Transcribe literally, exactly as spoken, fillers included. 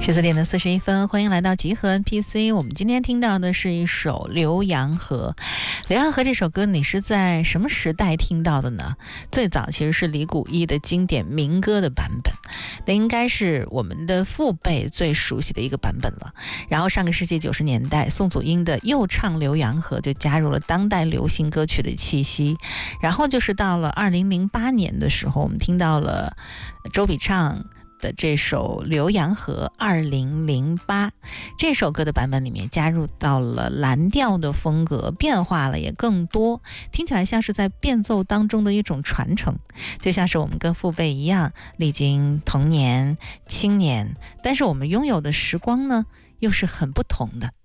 十四点的四十一分，欢迎来到集合 N P C。我们今天听到的是一首《浏阳河》。《浏阳河》这首歌，你是在什么时代听到的呢？最早其实是李谷一的经典民歌的版本，那应该是我们的父辈最熟悉的一个版本了。然后上个世纪九十年代，宋祖英的《又唱浏阳河》就加入了当代流行歌曲的气息。然后就是到了二零零八年的时候，我们听到了周笔畅的这首《浏阳河》二零零八，这首歌的版本里面加入到了蓝调的风格，变化了也更多，听起来像是在变奏当中的一种传承，就像是我们跟父辈一样，历经童年、青年，但是我们拥有的时光呢又是很不同的。